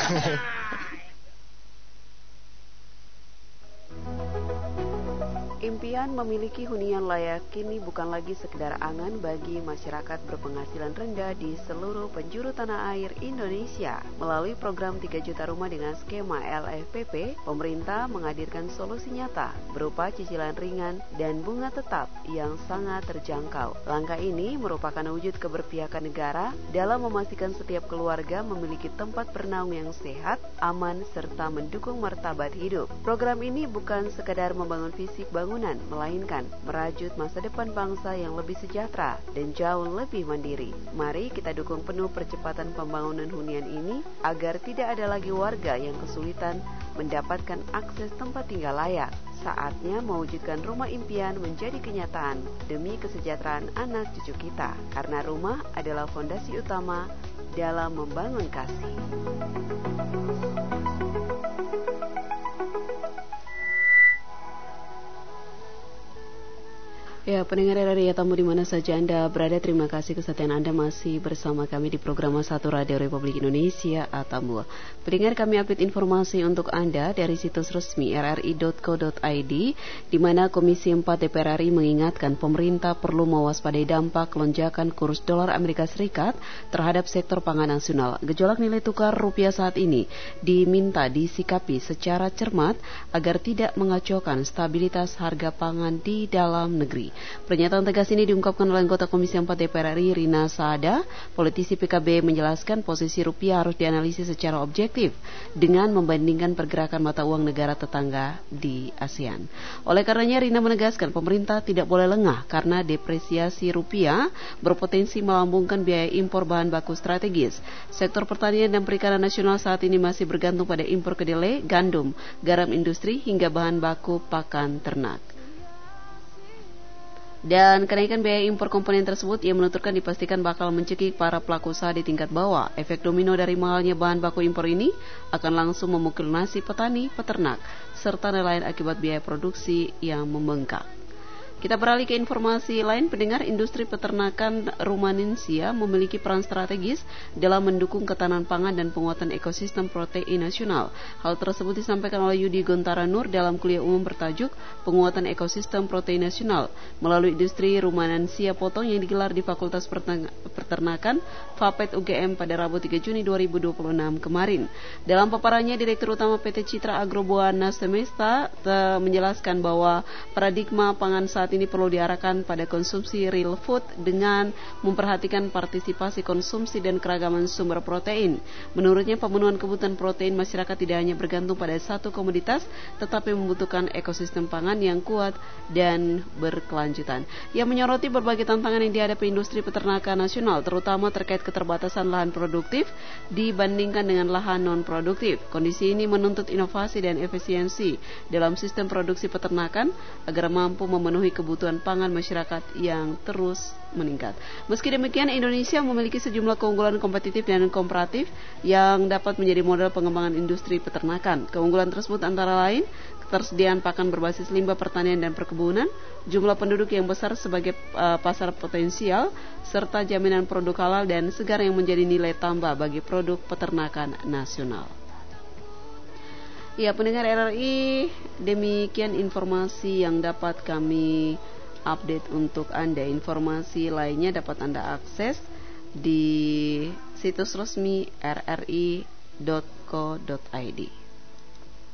Impian memiliki hunian layak kini bukan lagi sekedar angan bagi masyarakat berpenghasilan rendah di seluruh penjuru tanah air Indonesia. Melalui program 3 juta rumah dengan skema LFPP, pemerintah menghadirkan solusi nyata berupa cicilan ringan dan bunga tetap yang sangat terjangkau. Langkah ini merupakan wujud keberpihakan negara dalam memastikan setiap keluarga memiliki tempat bernaung yang sehat, aman, serta mendukung martabat hidup. Program ini bukan sekadar membangun fisik bangunan, melainkan merajut masa depan bangsa yang lebih sejahtera dan jauh lebih mandiri. Mari kita dukung penuh percepatan pembangunan hunian ini agar tidak ada lagi warga yang kesulitan mendapatkan akses tempat tinggal layak. Saatnya mewujudkan rumah impian menjadi kenyataan demi kesejahteraan anak cucu kita, karena rumah adalah fondasi utama dalam membangun kasih. Ya, pendengar RRI Tamu di mana saja Anda berada, terima kasih kesetiaan Anda masih bersama kami di program 1 Radio Republik Indonesia Atamu. Pendengar, kami update informasi untuk Anda dari situs resmi rri.co.id, di mana Komisi 4 DPR RI mengingatkan pemerintah perlu mewaspadai dampak lonjakan kurs dolar Amerika Serikat terhadap sektor pangan nasional. Gejolak nilai tukar rupiah saat ini diminta disikapi secara cermat agar tidak mengacaukan stabilitas harga pangan di dalam negeri. Pernyataan tegas ini diungkapkan oleh anggota Komisi 4 DPR RI Rina Saada. Politisi PKB menjelaskan posisi rupiah harus dianalisis secara objektif dengan membandingkan pergerakan mata uang negara tetangga di ASEAN. Oleh karenanya Rina menegaskan pemerintah tidak boleh lengah karena depresiasi rupiah berpotensi melambungkan biaya impor bahan baku strategis. Sektor pertanian dan perikanan nasional saat ini masih bergantung pada impor kedelai, gandum, garam industri hingga bahan baku pakan ternak. Dan kenaikan biaya impor komponen tersebut ia menuturkan dipastikan bakal mencekik para pelaku usaha di tingkat bawah. Efek domino dari mahalnya bahan baku impor ini akan langsung memukul nasib petani, peternak, serta nelayan akibat biaya produksi yang membengkak. Kita beralih ke informasi lain. Pendengar, industri peternakan rumaninsia memiliki peran strategis dalam mendukung ketahanan pangan dan penguatan ekosistem protein nasional. Hal tersebut disampaikan oleh Yudi Gontara Nur dalam kuliah umum bertajuk Penguatan Ekosistem Protein Nasional melalui industri rumaninsia potong yang digelar di Fakultas Peternakan FAPET UGM pada Rabu 3 Juni 2026 kemarin. Dalam paparannya, Direktur Utama PT Citra Agro Buana Semesta menjelaskan bahwa paradigma pangan saat ini perlu diarahkan pada konsumsi real food dengan memperhatikan partisipasi konsumsi dan keragaman sumber protein. Menurutnya, pemenuhan kebutuhan protein masyarakat tidak hanya bergantung pada satu komoditas, tetapi membutuhkan ekosistem pangan yang kuat dan berkelanjutan. Ia menyoroti berbagai tantangan yang dihadapi industri peternakan nasional, terutama terkait keterbatasan lahan produktif dibandingkan dengan lahan non-produktif. Kondisi ini menuntut inovasi dan efisiensi dalam sistem produksi peternakan agar mampu memenuhi kebutuhan pangan masyarakat yang terus meningkat. Meski demikian, Indonesia memiliki sejumlah keunggulan kompetitif dan komparatif yang dapat menjadi modal pengembangan industri peternakan. Keunggulan tersebut antara lain ketersediaan pakan berbasis limbah pertanian dan perkebunan, jumlah penduduk yang besar sebagai pasar potensial, serta jaminan produk halal dan segar yang menjadi nilai tambah bagi produk peternakan nasional. Ya, pendengar RRI, demikian informasi yang dapat kami update untuk Anda. Informasi lainnya dapat Anda akses di situs resmi rri.co.id.